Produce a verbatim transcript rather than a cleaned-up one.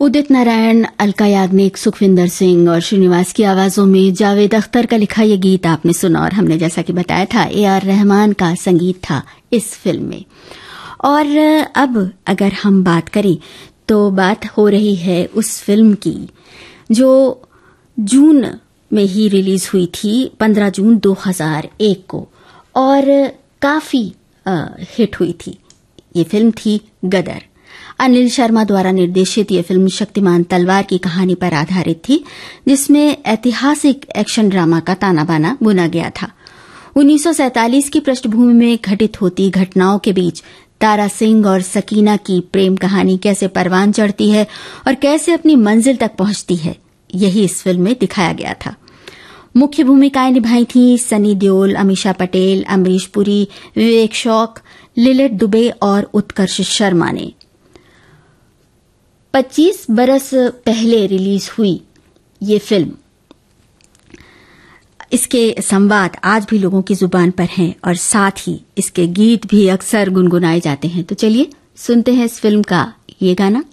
उदित नारायण, अलका याग्निक, सुखविंदर सिंह और श्रीनिवास की आवाजों में जावेद अख्तर का लिखा ये गीत आपने सुना और हमने जैसा कि बताया था ए आर रहमान का संगीत था इस फिल्म में। और अब अगर हम बात करें तो बात हो रही है उस फिल्म की जो जून में ही रिलीज हुई थी, पंद्रह जून दो हज़ार एक को, और काफी हिट हुई थी। ये फिल्म थी गदर। अनिल शर्मा द्वारा निर्देशित ये फिल्म शक्तिमान तलवार की कहानी पर आधारित थी, जिसमें ऐतिहासिक एक्शन ड्रामा का ताना बाना बुना गया था। उन्नीस सौ सैंतालीस की पृष्ठभूमि में घटित होती घटनाओं के बीच तारा सिंह और सकीना की प्रेम कहानी कैसे परवान चढ़ती है और कैसे अपनी मंजिल तक पहुंचती है, यही इस फिल्म में दिखाया गया था। मुख्य भूमिकाएं निभाई थीं सनी देओल, अमीषा पटेल, अमरीश पुरी, विवेक शौक, लिलित दुबे और उत्कर्ष शर्मा ने। पच्चीस बरस पहले रिलीज हुई ये फिल्म, इसके संवाद आज भी लोगों की जुबान पर हैं और साथ ही इसके गीत भी अक्सर गुनगुनाए जाते हैं। तो चलिए सुनते हैं इस फिल्म का ये गाना।